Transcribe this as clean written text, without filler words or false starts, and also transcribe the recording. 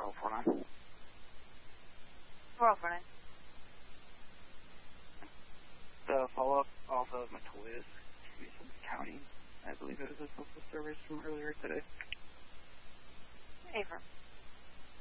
4049. 4049. The follow-up off of Matoya's County. I believe it was a postal service from earlier today. Affirm.